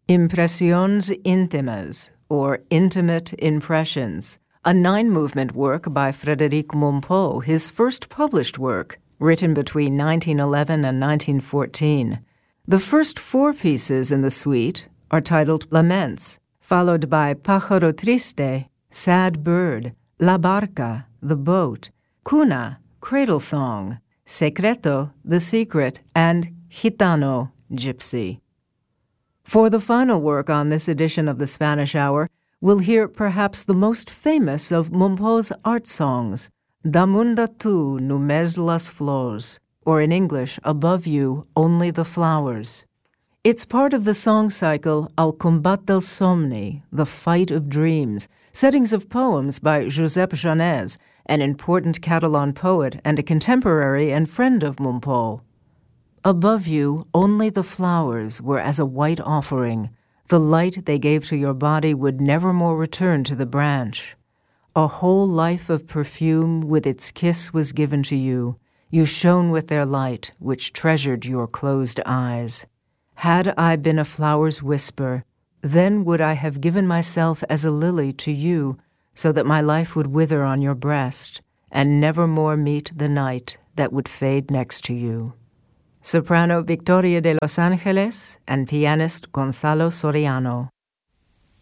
Impresiones íntimas, or Intimate Impressions, a 9-movement work by Frédéric Mompou, his first published work, written between 1911 and 1914. The first 4 pieces in the suite are titled Laments, followed by Pájaro Triste, Sad Bird, La Barca, The Boat, Cuna, Cradle Song, Secreto, The Secret, and Gitano, Gypsy. For the final work on this edition of the Spanish Hour, we'll hear perhaps the most famous of Mompou's art songs, Damunt tu només les flors, or in English, Above You, Only the Flowers. It's part of the song cycle El combat del somni, The Fight of Dreams, settings of poems by Josep Janés, an important Catalan poet and a contemporary and friend of Mompou. Above you, only the flowers were as a white offering. The light they gave to your body would never more return to the branch. A whole life of perfume with its kiss was given to you. You shone with their light, which treasured your closed eyes. Had I been a flower's whisper, then would I have given myself as a lily to you, so that my life would wither on your breast, and never more meet the night that would fade next to you. Soprano Victoria de Los Angeles and pianist Gonzalo Soriano.